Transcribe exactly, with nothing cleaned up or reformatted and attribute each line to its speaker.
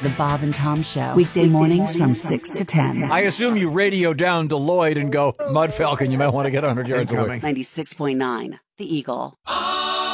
Speaker 1: The Bob and Tom Show. Weekday mornings from six to ten.
Speaker 2: I assume you radio down to Lloyd and go, Mud Falcon, you might want to get one hundred yards away.
Speaker 1: ninety-six point nine, The Eagle.